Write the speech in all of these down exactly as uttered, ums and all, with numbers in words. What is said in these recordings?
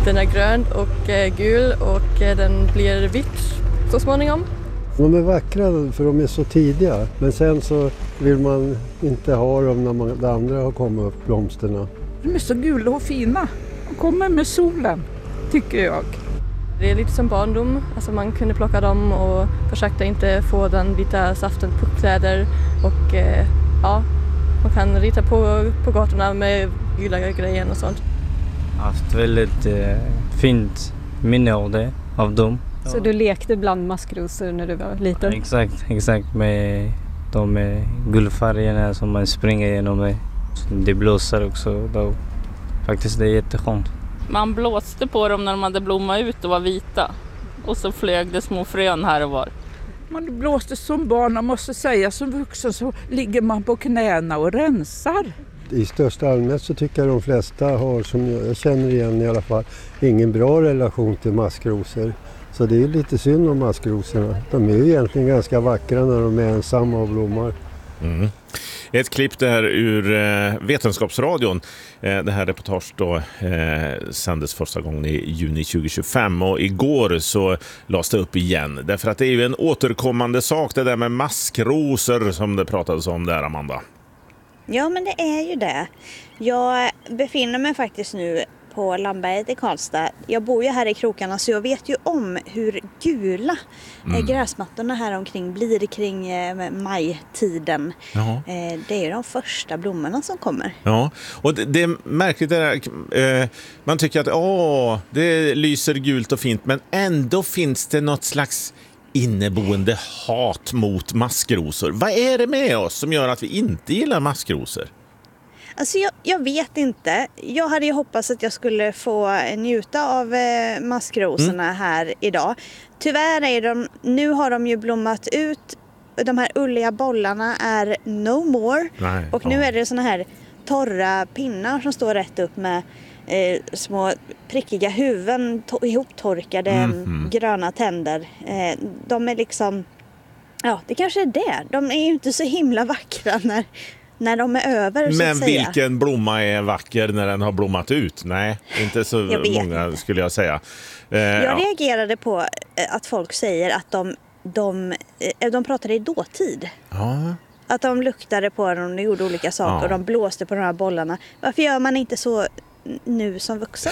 Den är grön och eh, gul och eh, den blir vitt så småningom. De är vackra för de är så tidiga, men sen så vill man inte ha dem när man, de andra har kommit upp, blomsterna. De är så gula och fina. De kommer med solen, tycker jag. Det är lite som barndom, alltså man kunde plocka dem och försökte inte få den vita saften på kläder och eh, ja, man kan rita på, på gatorna med gula grejer och sånt. Jag har haft väldigt eh, fint minne av det, av dem. Så du lekte bland maskrosor när du var liten? Ja, exakt, exakt med de eh, guldfärgerna som man springer igenom med. Det blåser också då. Faktiskt det är jätteskönt. Man blåste på dem när de hade blommat ut och var vita. Och så flög det små frön här och var. Man blåste som barn och måste säga som vuxen så ligger man på knäna och rensar. I största allmänhet så tycker jag de flesta har, som jag känner igen i alla fall, ingen bra relation till maskrosor. Så det är lite synd om maskrosorna. De är ju egentligen ganska vackra när de är ensamma och blommar. Mm. Ett klipp där ur eh, Vetenskapsradion. Eh, det här reportaget då eh, sändes första gången i juni tjugo tjugofem och igår så lades det upp igen. Därför att det är ju en återkommande sak det där med maskrosor som det pratades om där, Amanda. Ja, men det är ju det. Jag befinner mig faktiskt nu på Landberget i Karlstad. Jag bor ju här i krokarna så jag vet ju om hur gula mm. gräsmattorna här omkring blir kring eh, majtiden. Eh, det är ju de första blommorna som kommer. Ja, och det, det är märkligt det där, eh, man tycker att åh, det lyser gult och fint, men ändå finns det något slags inneboende hat mot maskrosor. Vad är det med oss som gör att vi inte gillar maskrosor? Alltså jag, jag vet inte. Jag hade ju hoppats att jag skulle få njuta av eh, maskrosorna mm. här idag. Tyvärr är de, nu har de ju blommat ut. De här ulliga bollarna är no more. Nej, och nu ja. är det såna här torra pinnar som står rätt upp med eh, små prickiga huvuden, to- ihoptorkade mm. gröna tänder. Eh, de är liksom, ja det kanske är det. De är ju inte så himla vackra när... När de är över, så men att säga. Vilken blomma är vacker när den har blommat ut? Nej, inte så många inte. skulle jag säga. Eh, jag ja. reagerade på att folk säger att de, de, de pratade i dåtid. Ja. Att de luktade på dem och gjorde olika saker ja. och de blåste på de här bollarna. Varför gör man inte så nu som vuxen?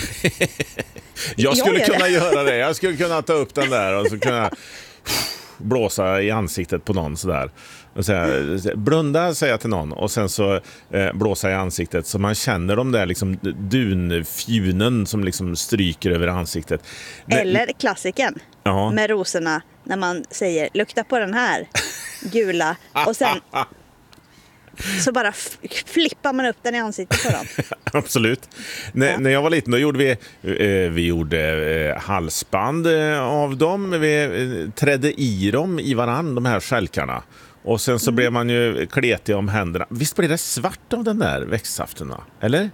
jag skulle jag kunna det. göra det. Jag skulle kunna ta upp den där och så kunna blåsa i ansiktet på någon sådär. Och säga, blunda säger jag till någon och sen så eh, blåsa i ansiktet så man känner de där liksom dunfjunen som liksom stryker över ansiktet. Eller klassiken ja. med rosorna när man säger lukta på den här gula och sen så bara f- flippar man upp den i ansiktet på dem. Absolut. Ja. N- när jag var liten då gjorde vi eh, vi gjorde eh, halsband eh, av dem. Vi eh, trädde i dem i varann, de här skälkarna. Och sen så mm. blev man ju kletig om händerna. Visst blev det svart av den där växtsafterna, eller?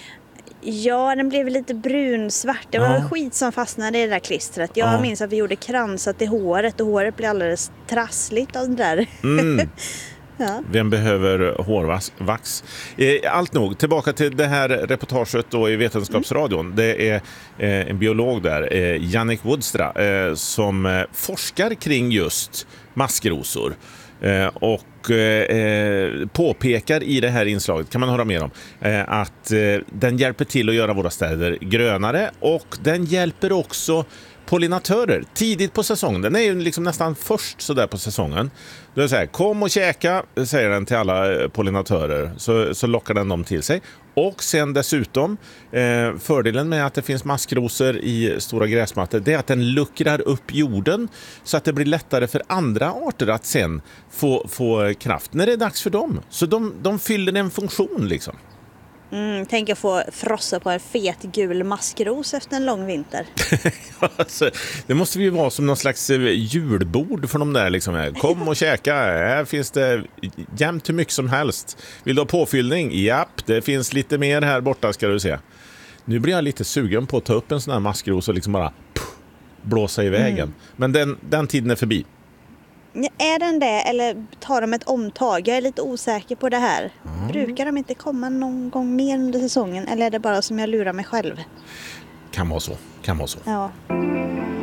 Ja, den blev lite brunsvart. Det var ja. skit som fastnade i det där klistret. Jag ja. minns att vi gjorde kransat i håret och håret blev alldeles trassligt av det där. Mm. ja. Vem behöver hårvax? Allt nog, tillbaka till det här reportaget då i Vetenskapsradion. Mm. Det är eh, en biolog där, eh, Jannik Woodstra, eh, som eh, forskar kring just maskrosor. Eh, och eh, påpekar i det här inslaget, kan man höra mer om, eh, att eh, den hjälper till att göra våra städer grönare och den hjälper också pollinatörer tidigt på säsongen. Den är ju liksom nästan först så där på säsongen. Då säger kom och käka, säger den till alla pollinatörer, så, så lockar den dem till sig. Och sen dessutom, eh, fördelen med att det finns maskrosor i stora gräsmattor, det är att den luckrar upp jorden så att det blir lättare för andra arter att sen få, få kraft när det är dags för dem. Så de, de fyller en funktion liksom. Mm, tänk att få frossa på en fet gul maskros efter en lång vinter. alltså, det måste ju vara som någon slags julbord för de där liksom. Kom och käka, här finns det jämt hur mycket som helst. Vill du ha påfyllning? Japp, det finns lite mer här borta ska du se. Nu blir jag lite sugen på att ta upp en sån här maskros och liksom bara puff, blåsa i vägen. Mm. Men den, den tiden är förbi. Är den det eller tar de ett omtag? Jag är lite osäker på det här. Mm. Brukar de inte komma någon gång mer under säsongen eller är det bara som jag lurar mig själv? Kan vara så. kan vara så. Ja.